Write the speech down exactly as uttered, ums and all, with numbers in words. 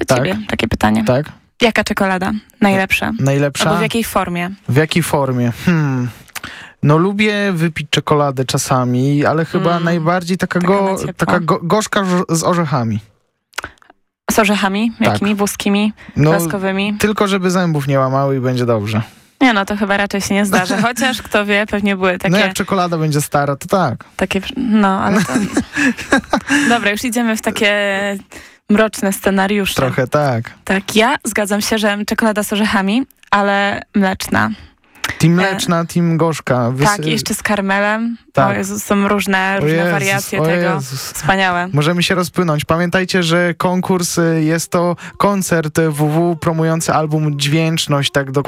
Tak. ciebie takie pytanie. Tak? Jaka czekolada najlepsza? Najlepsza? Albo w jakiej formie? W jakiej formie? Hmm... No lubię wypić czekoladę czasami, ale chyba Mm, najbardziej taka, taka go, na ciepło. taka go, gorzka z orzechami. Z orzechami? Tak. Jakimi? Włoskimi? No, Klaskowymi? tylko żeby zębów nie łamały i będzie dobrze. Nie no, to chyba raczej się nie zdarzy. Chociaż, kto wie, pewnie były takie... No jak czekolada będzie stara, to tak. takie no, ale to... Dobra, już idziemy w takie mroczne scenariusze. Trochę tak. Tak, ja zgadzam się, że czekolada z orzechami, ale mleczna. Team mleczna, team gorzka. Wys... Tak, i jeszcze z karmelem. Tak. O Jezus, są różne, różne Jezus, wariacje o tego. Jezus. Wspaniałe. Możemy się rozpłynąć. Pamiętajcie, że konkurs y, jest to koncert w w w promujący album Dźwięczność, tak do